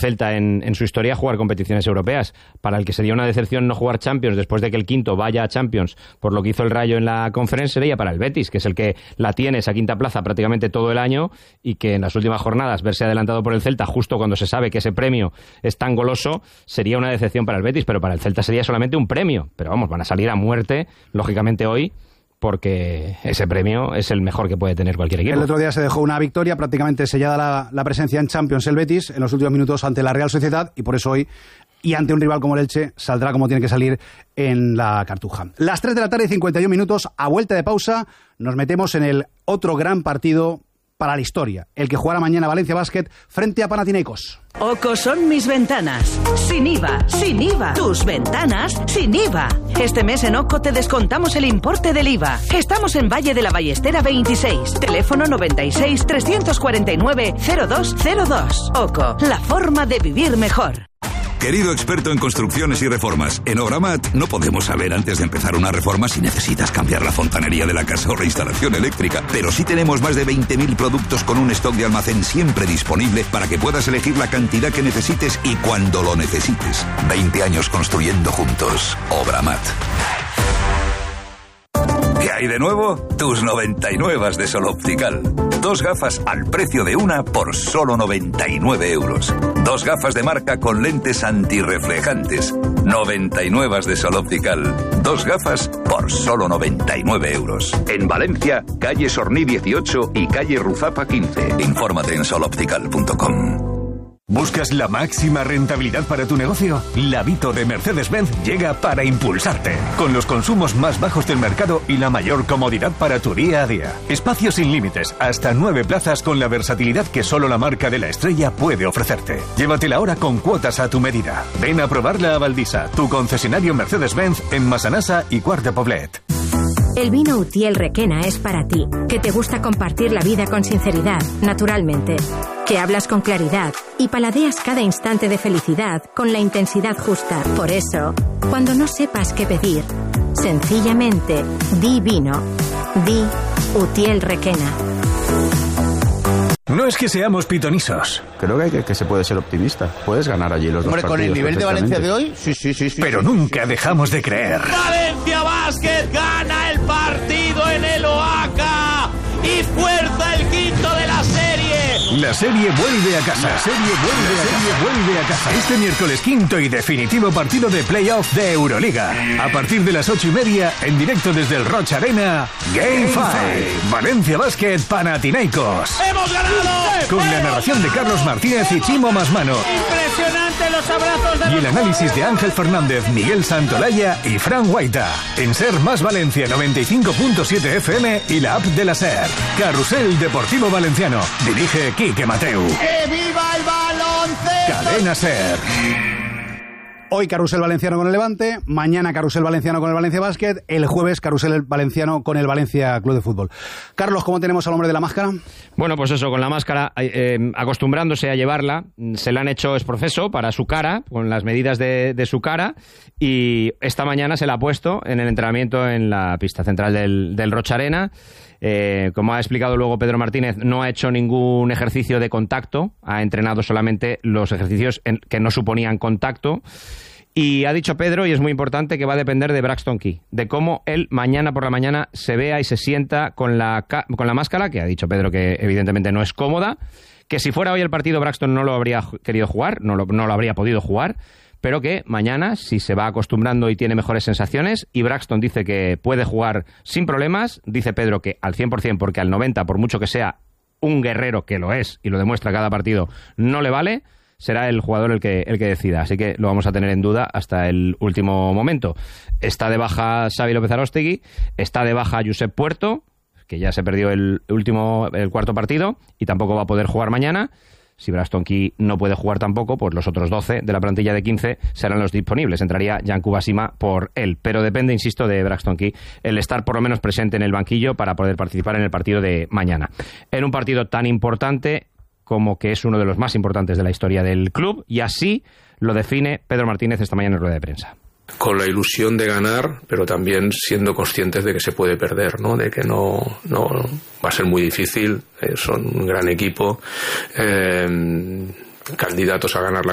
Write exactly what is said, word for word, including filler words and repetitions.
Celta en, en su historia jugar competiciones europeas. Para el que sería una decepción no jugar Champions después de que el quinto vaya a Champions por lo que hizo el Rayo en la Conference, sería para el Betis, que es el que la tiene esa quinta plaza prácticamente todo el año y que en las últimas jornadas verse adelantado por el Celta justo cuando se sabe que ese premio es tan goloso sería una decepción para el Betis, pero para el Celta sería solamente un premio. Pero vamos, van a salir a muerte, lógicamente hoy, porque ese premio es el mejor que puede tener cualquier equipo. El otro día se dejó una victoria, prácticamente sellada la, la presencia en Champions el Betis en los últimos minutos ante la Real Sociedad, y por eso hoy, y ante un rival como el Elche, saldrá como tiene que salir en la Cartuja. Las tres de la tarde y cincuenta y un minutos, a vuelta de pausa, nos metemos en el otro gran partido para la historia, el que jugará mañana Valencia Basket frente a Panathinaikos. Oco son mis ventanas. Sin I V A, sin I V A. Tus ventanas sin I V A. Este mes en Oco te descontamos el importe del I V A. Estamos en Valle de la Ballestera veintiséis. Teléfono noventa y seis, trescientos cuarenta y nueve, cero dos cero dos. Oco, la forma de vivir mejor. Querido experto en construcciones y reformas, en Obramat no podemos saber antes de empezar una reforma si necesitas cambiar la fontanería de la casa o la instalación eléctrica, pero sí tenemos más de veinte mil productos con un stock de almacén siempre disponible para que puedas elegir la cantidad que necesites y cuando lo necesites. veinte años construyendo juntos. Obramat. ¿Qué hay de nuevo? Tus noventa y nueve de Sol Optical. Dos gafas al precio de una por solo noventa y nueve euros. Dos gafas de marca con lentes antirreflejantes. noventa y nueve de Sol Optical. Dos gafas por solo noventa y nueve euros. En Valencia, calle Sorní dieciocho y calle Ruzapa quince. Infórmate en sol optical punto com. ¿Buscas la máxima rentabilidad para tu negocio? La Vito de Mercedes-Benz llega para impulsarte, con los consumos más bajos del mercado y la mayor comodidad para tu día a día. Espacios sin límites, hasta nueve plazas con la versatilidad que solo la marca de la estrella puede ofrecerte. Llévatela ahora con cuotas a tu medida. Ven a probarla a Valdisa, tu concesionario Mercedes-Benz en Massanassa y Quart de Poblet. El vino Utiel Requena es para ti, que te gusta compartir la vida con sinceridad, naturalmente, que hablas con claridad y paladeas cada instante de felicidad con la intensidad justa. Por eso, cuando no sepas qué pedir, sencillamente di vino, di Utiel Requena. No es que seamos pitonisos. Creo que, hay que, que se puede ser optimista. Puedes ganar allí los Hombre, dos partidos. con el nivel de Valencia de hoy, sí, sí, sí. sí Pero sí, nunca sí. dejamos de creer. Valencia Basket gana el partido en el Oaca y fuerza el quinto de la serie. La serie vuelve a casa. La serie vuelve a casa. vuelve a casa. Este miércoles quinto y definitivo partido de playoff de Euroliga. A partir de las ocho y media, en directo desde el Roch Arena, Game cinco. Valencia Basket Panathinaikos. ¡Hemos ganado! Con la narración de Carlos Martínez y Chimo Masmano. Impresionante los abrazos de Y los el análisis de Ángel Fernández, Miguel Santolaya y Fran Guaita. En Ser Más Valencia noventa y cinco punto siete F M y la app de la Ser. Carrusel Deportivo Valenciano. Dirige Quique Mateu. ¡Que viva el baloncesto! Cadena Ser. Hoy Carrusel Valenciano con el Levante, mañana Carrusel Valenciano con el Valencia Basket, el jueves Carrusel Valenciano con el Valencia Club de Fútbol. Carlos, ¿cómo tenemos al hombre de la máscara? Bueno, pues eso, con la máscara, eh, acostumbrándose a llevarla, se la han hecho esprofeso para su cara, con las medidas de, de su cara, y esta mañana se la ha puesto en el entrenamiento en la pista central del, del Roch Arena. Eh, como ha explicado luego Pedro Martínez, no ha hecho ningún ejercicio de contacto, ha entrenado solamente los ejercicios en, que no suponían contacto. Y ha dicho Pedro, y es muy importante, que va a depender de Braxton Key, de cómo él mañana por la mañana se vea y se sienta con la, con la máscara, que ha dicho Pedro que evidentemente no es cómoda, que si fuera hoy el partido Braxton no lo habría querido jugar, no lo, no lo habría podido jugar, pero que mañana, si se va acostumbrando y tiene mejores sensaciones, y Braxton dice que puede jugar sin problemas, dice Pedro que al cien por ciento, porque al noventa por ciento, por mucho que sea un guerrero, que lo es, y lo demuestra cada partido, no le vale, será el jugador el que, el que decida. Así que lo vamos a tener en duda hasta el último momento. Está de baja Xavi López Aróstegui, está de baja Josep Puerto, que ya se perdió el último, el cuarto partido, y tampoco va a poder jugar mañana. Si Braxton Key no puede jugar tampoco, pues los otros doce de la plantilla de quince serán los disponibles. Entraría Jan Kubasima por él. Pero depende, insisto, de Braxton Key el estar por lo menos presente en el banquillo para poder participar en el partido de mañana. En un partido tan importante como que es uno de los más importantes de la historia del club, y así lo define Pedro Martínez esta mañana en rueda de prensa. Con la ilusión de ganar, pero también siendo conscientes de que se puede perder, ¿no? De que no, no va a ser muy difícil, eh, son un gran equipo, eh, candidatos a ganar la